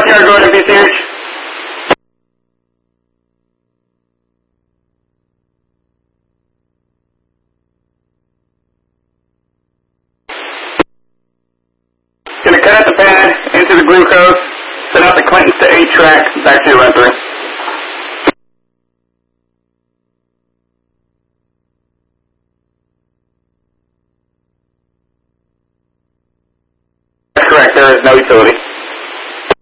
Brickyard, go ahead and PCH. Gonna cut out the pad into the glucose, set out the Clintons to 8-track, back to your run through. That's correct, there is no utility.